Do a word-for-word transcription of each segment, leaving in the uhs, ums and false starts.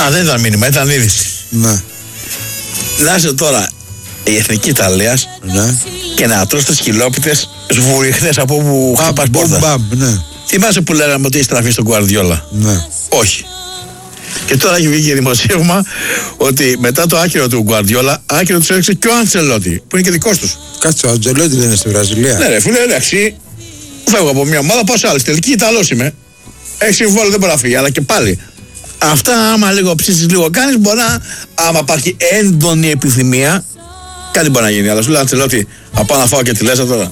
Α, δεν ήταν μήνυμα, ήταν είδηση. Ναι. Να είσαι τώρα η Εθνική Ιταλίας, Ναι. και να τρως τις χιλόπιτες σβουριχτές από όπου χτυπάς πόρτα. Μπαμ, ναι. Θυμάσαι που λέγαμε ότι έχει στραφεί στον Γκουαρδιόλα? Ναι. Όχι. Και τώρα έχει βγει και δημοσίευμα ότι μετά το άκυρο του Γκουαρδιόλα, άκυρο του έριξε και ο Αντσελότη, που είναι και δικός τους. Κάτσε, ο Αντζελότη δεν είναι στη Βραζιλία. Ναι, ρε φίλε, εντάξει. Φεύγω από μια ομάδα, πάω σε άλλη. Τελική Ιταλός είμαι. Έχει συμβόλαιο, δεν μπορεί να φύγει, αλλά και πάλι. Αυτά, άμα λίγο ψήσεις, λίγο κάνεις, μπορεί να. Άμα υπάρχει έντονη επιθυμία, κάτι μπορεί να γίνει. Αλλά σου λέει Αντσελότη, θα πάω να φάω και τη λέσα τώρα.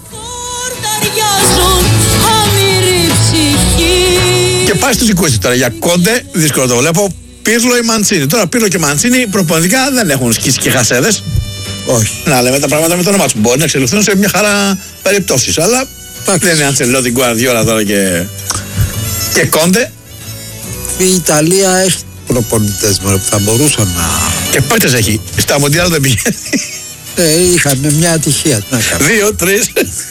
Και πάει στους είκοσι τώρα για Κόντε, δύσκολο το βλέπω. Πίρλο ή Μαντσίνη. Τώρα Πίρλο και Μαντσίνη προπονητικά δεν έχουν σκίσει και χασέδες. Όχι. Να λέμε τα πράγματα με το όνομά του. Μπορεί να εξελιχθούν σε μια χαρά περιπτώσεις. Αλλά δεν είναι Αντσελότη, Γκουαρδιόλα τώρα και. και Κόντε. Η Ιταλία έχει προπονητές που θα μπορούσαν να. Και παίκτες έχει. Στα Μοντιάλ δεν πηγαίνει. Ε, είχαμε μια ατυχία. Τι να κάνουμε. Δύο, τρεις.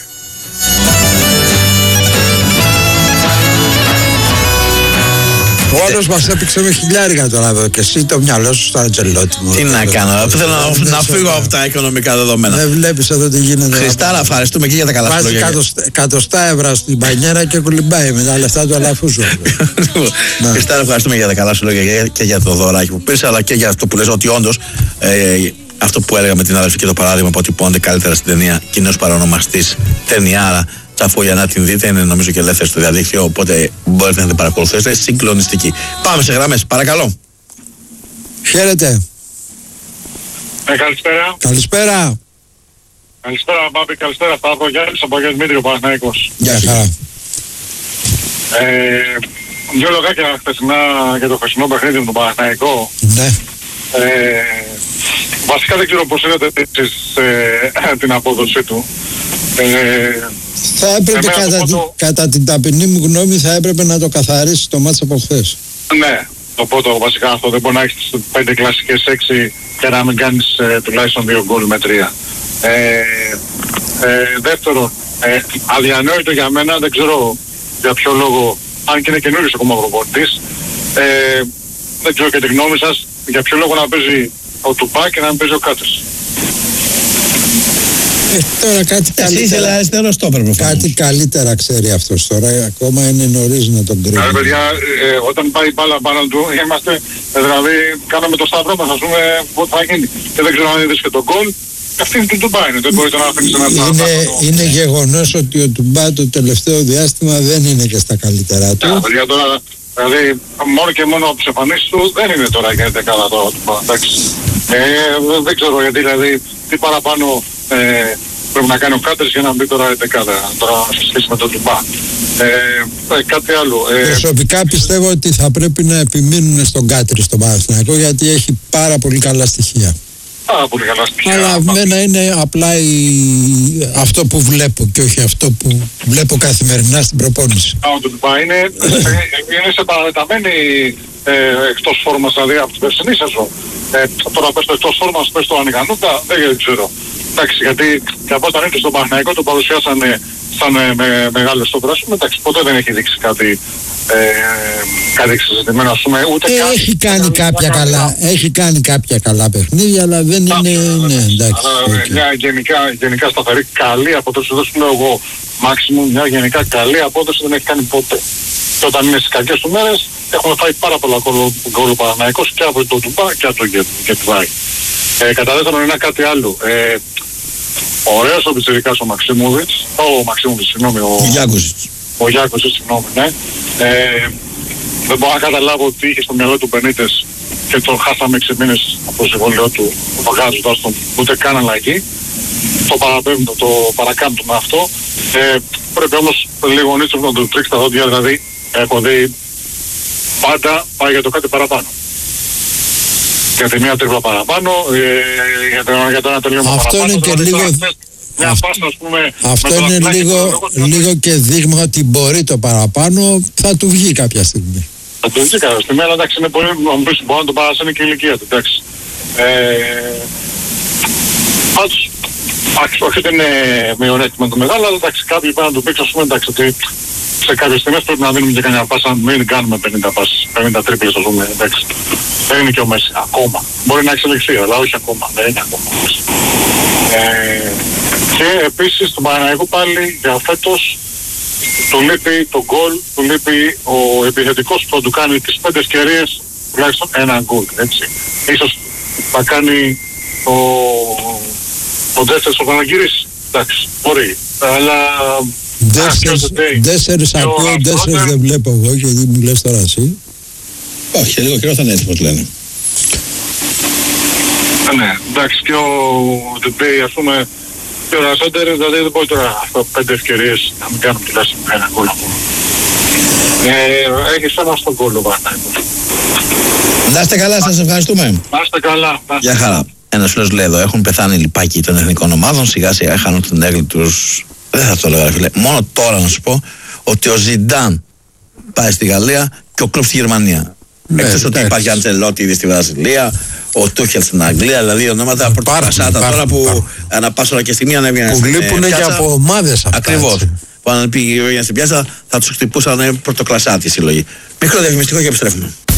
Ο άλλος μας έπαιξε με χιλιάρικα τώρα εδώ και εσύ το μυαλό σου στο Αντζελότη μου. Τι να κάνω, θέλω να, να φύγω από τα οικονομικά δεδομένα. Δεν βλέπεις εδώ τι γίνεται. Χριστάρα, ευχαριστούμε και για τα καλά σου λόγια. Βάζει εκατοστά ευρώ στην μπανιέρα και κολυμπάει με τα λεφτά του αλαφούζου. Χριστάρα, ευχαριστούμε για τα καλά σου λόγια και για το δωράκι που πήρες, αλλά και για αυτό που λες ότι όντως ε, αυτό που έλεγα με την αδελφή και το παράδειγμα που αποτυπώνεται καλύτερα στην ταινία, κοινός παρονομαστής ταινιάρα. Αφού για να την δείτε είναι νομίζω και ελεύθερη στο διαδίκτυο, οπότε μπορείτε να την παρακολουθήσετε. Συγκλονιστική. Πάμε σε γραμμές, παρακαλώ. Χαίρετε. Ε, καλησπέρα. Καλησπέρα. Καλησπέρα, Μπάμπη, καλησπέρα. Παύλο Γιάννης από Αγία Δημήτρη, ο Παναθηναϊκός. Γεια χαρά. Ε, δύο λογάκια χθεσινά για το χθεσινό παιχνίδι με τον Παναθηναϊκό. Ναι. Ε, βασικά δεν ξέρω πώς είδατε εσείς ε, την απόδοσή του. Ε, θα έπρεπε κατά, το... τη, κατά την ταπεινή μου γνώμη θα έπρεπε να το καθαρίσει το μάτς από χθες. Ναι, το πρώτο βασικά αυτό, δεν μπορεί να έχεις πέντε κλασικές έξι και να μην κάνεις ε, τουλάχιστον δύο γκολ με τρία. Ε, ε, δεύτερον, ε, αδιανόητο για μένα, δεν ξέρω για ποιο λόγο, αν και είναι καινούργιος ακόμα προπονητής, ε, δεν ξέρω και τη γνώμη σας, για ποιο λόγο να παίζει ο Τουπά και να μην παίζει ο Κάτες. Ε, τώρα κάτι καλύτερα, κάτι καλύτερα ξέρει αυτός τώρα, ακόμα είναι νωρίς να τον κρίνει. Άρα παιδιά, ε, όταν πάει η μπάλα πάνω του, είμαστε, δηλαδή κάναμε το σταυρό μας, ας πούμε, πότε θα γίνει. Και δεν ξέρω αν είδες και τον γκολ, αυτή είναι του Τουμπά είναι, δεν μπορείτε να αφήνεις ένα σταυρό. Είναι, είναι γεγονός ότι ο Τουμπά το τελευταίο διάστημα δεν είναι και στα καλύτερά του. Yeah, παιδιά, τώρα, δηλαδή, μόνο και μόνο από τις εμφανίσεις του δεν είναι τώρα για δεκάδα τώρα ο Τουμπά, εντάξει. Ε, δεν ξέρω γιατί, δηλαδή, τι παραπάνω ε, πρέπει να κάνει ο Κάτερς για να μπει τώρα δεκάδα, τώρα σε σχέση με τον Τουμπά. Ε, ε, κάτι άλλο. Ε, Προσωπικά πιστεύω ότι θα πρέπει να επιμείνουν στον Κάτερς στον Παναθηναϊκό, γιατί έχει πάρα πολύ καλά στοιχεία. Πάρα πολύ καλά στοιχεία. Αλλά μένα είναι απλά η... αυτό που βλέπω και όχι αυτό που βλέπω καθημερινά στην προπόνηση. Α, το Τουμπά είναι, είναι σε παραμεταμένη ε, εκτός φόρμας, δηλαδή από την περσινή σεζόν. Ε, τώρα πες το εκτός φόρμας, πες το ανικανότητα, δεν ξέρω. Εντάξει, γιατί και από όταν ήρθε στον Παναθηναϊκό το παρουσιάσανε σαν ε, με, μεγάλο στο πράσινο, εντάξει, ποτέ δεν έχει δείξει κάτι, ε, κάτι εξεζητημένο, ας πούμε, ούτε ε, κάτι. Έχει κάνει κάποια καλά, έχει κάνει κάποια καλά παιχνίδια, αλλά δεν είναι, ναι, εντάξει. Αλλά okay. Μια γενικά, γενικά σταθερή, καλή απόδοση, δεν σου λέω εγώ maximum, μια γενικά καλή απόδοση δεν έχει κάνει ποτέ. Και όταν είναι στις κακές του μέρες, έχουμε φάει πάρα πολλά γκολ ο Παναθηναϊκός και από το Τουμπά και από το Γκετβάη. Ε, κατά δεύτερον, είναι κάτι άλλο. Ε, ωραίος ο πιτσιρικάς ο Μαξίμοβιτς, ο Μαξίμοβιτς, συγγνώμη, ο, ο Γιάκουσιτς. Ο Γιάκουσιτς, συγγνώμη, ναι. Ε, δεν μπορώ να καταλάβω ότι είχε στο μυαλό του Μπενίτες και τον χάσαμε έξι μήνες από το συμβόλαιο του, βγάζοντας τον ούτε καν αλλαγή. Το παραπέμπτω, το παρακάμπτω με αυτό. Ε, πρέπει όμως λίγο νύτσο να του τρίξει τα δόντια, δηλαδή έχω δει πάντα πάει για το κάτι παραπάνω. Για τη μία τρίπλα παραπάνω, ε, για, το, για το ένα τελείωμα αυτό παραπάνω. Είναι και λίγο... Μια αυτό, πάστα, ας πούμε, αυτό είναι το λίγο, το λίγο και δείγμα ότι μπορεί το παραπάνω, θα του βγει κάποια στιγμή. Θα του βγει κάποια στιγμή, αλλά εντάξει είναι πολύ, μπορεί να το παρασύνει και η ηλικία του, εντάξει. Ε, πάντως, όχι ότι είναι μειονέκτημα το μεγάλο, αλλά εντάξει κάποιοι πάνε να του πήξουν, ας πούμε, εντάξει, ότι σε κάποιες στιγμές πρέπει να δίνουμε και κανένα πάσα, μην κάνουμε πενήντα πάσες, πενήντα τρίπλες, ας πούμε, εντάξει. Δεν είναι και ο Μέση ακόμα. Μπορεί να εξελιχθεί, αλλά όχι ακόμα. Δεν είναι ακόμα. Ε, και επίσης στον Παναθηναϊκό πάλι για φέτος του λείπει το γκολ, του λείπει ο επιθετικός που θα του κάνει τις πέντε ευκαιρίες τουλάχιστον ένα γκολ, έτσι. Ίσως θα κάνει ο, ο Ντέσσερς ο Παναγύρης, εντάξει, μπορεί, αλλά... Ντέσσερς ακούω, Ντέσσερς δεν βλέπω εγώ και μου λες τώρα εσύ. Όχι, λίγο καιρό θα είναι έτοιμος λένε. Ναι, εντάξει, και ο Ντεμπέι, ας πούμε, και ο Ρασόντερ, δηλαδή δεν μπορεί τώρα αυτό πέντε ευκαιρίες να μην κάνουν τουλάχιστον ένα γκολ ακόμα. Ε, έχει θέμα στον γκολ ο Παναθηναϊκός. Να είστε καλά, σας ευχαριστούμε. Να είστε καλά. Γεια χαρά. Ένας φίλος λέει εδώ, έχουν πεθάνει λιπάκι των εθνικών ομάδων, σιγά σιγά χάνουν την έγκλη τους. Δεν θα το έλεγα, φίλε. Μόνο τώρα να σου πω ότι ο Ζιντάν πάει στη Γαλλία και ο κλουμπ στη Γερμανία. Ναι, εκτός ότι υπάρχει Αντζελότη ήδη στη Βραζιλία, ο Τούχελ στην Αγγλία, δηλαδή ονόματα πρωτοπρασάτα τώρα που ανά πάσα ώρα και στιγμή ανέβαιναν στην πιάτσα. Που λείπουν και από ομάδες αυτά. Ακριβώς. Που αν πήγαιναν στην πιάτσα θα τους χτυπούσαν πρωτοκλασσάτη συλλογή. Μικρό διαφημιστικό και επιστρέφουμε.